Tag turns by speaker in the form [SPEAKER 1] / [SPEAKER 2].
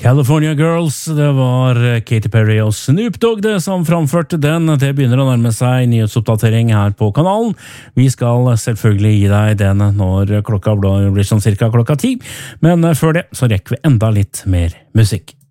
[SPEAKER 1] California Girls, det var Katy Perry og Snoop Dogg det som framførte den. Det begynner å nærme seg nyhetsoppdatering her på kanalen. Vi skal selvfølgelig gi deg den når klokka blir sånn cirka klokka 10, men før det så rekker vi enda litt mer musikk.